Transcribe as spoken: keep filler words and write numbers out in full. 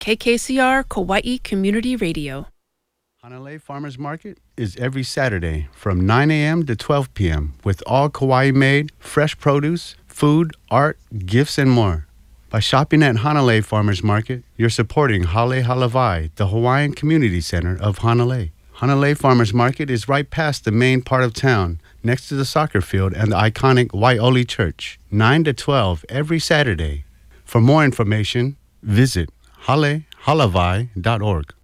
K K C R Kauai Community Radio. Hanalei Farmers Market is every Saturday from nine a.m. to twelve p.m. with all Kauai-made, fresh produce, food, art, gifts, and more. By shopping at Hanalei Farmers Market, you're supporting Hale Halavai, the Hawaiian Community Center of Hanalei. Hanalei Farmers Market is right past the main part of town, next to the soccer field and the iconic Waioli Church, nine to twelve every Saturday. For more information, visit hale halavai dot org.